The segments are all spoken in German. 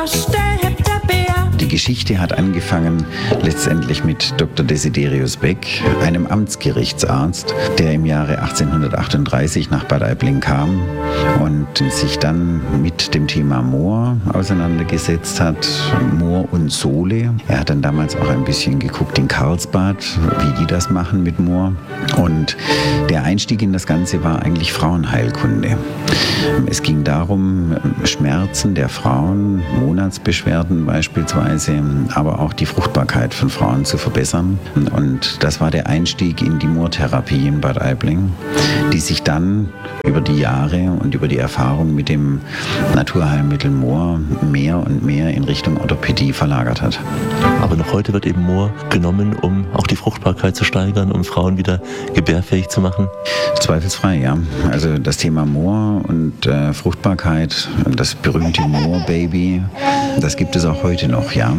Die Geschichte hat angefangen letztendlich mit Dr. Desiderius Beck, einem Amtsgerichtsarzt, der im Jahre 1838 nach Bad Aibling kam und sich dann mit dem Thema Moor auseinandergesetzt hat, Moor und Sohle. Er hat dann damals auch ein bisschen geguckt in Karlsbad, wie die das machen mit Moor. Und der Einstieg in das Ganze war eigentlich Frauenheilkunde. Es ging darum, Schmerzen der Frauen, Monatsbeschwerden beispielsweise, aber auch die Fruchtbarkeit von Frauen zu verbessern. Und das war der Einstieg in die Moortherapie in Bad Aibling, die sich dann über die Jahre und über die Erfahrung mit dem Naturheilmittel Moor mehr und mehr in Richtung Orthopädie verlagert hat. Aber noch heute wird eben Moor genommen, um auch die Fruchtbarkeit zu steigern, um Frauen wieder gebärfähig zu machen? Zweifelsfrei, ja. Also das Thema Moor und Fruchtbarkeit, das berühmte Moor-Baby, das gibt es auch heute noch, ja.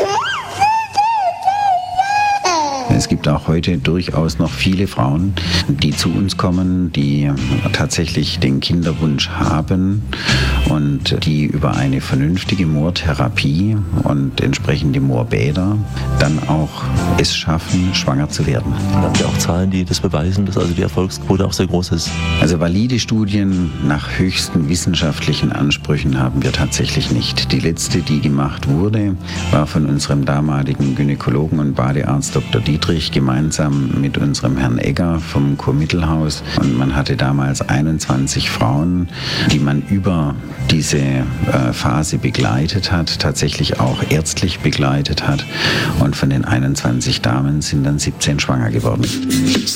Es gibt auch heute durchaus noch viele Frauen, die zu uns kommen, die tatsächlich den Kinderwunsch haben und die über eine vernünftige Moortherapie und entsprechende Moorbäder dann auch es schaffen, schwanger zu werden. Da haben wir auch Zahlen, die das beweisen, dass also die Erfolgsquote auch sehr groß ist. Also valide Studien nach höchsten wissenschaftlichen Ansprüchen haben wir tatsächlich nicht. Die letzte, die gemacht wurde, war von unserem damaligen Gynäkologen und Badearzt Dr. Dietrich gemeinsam mit unserem Herrn Egger vom Kurmittelhaus. Und man hatte damals 21 Frauen, die man über diese Phase begleitet hat, tatsächlich auch ärztlich begleitet hat. Und von den 21 Damen sind dann 17 schwanger geworden.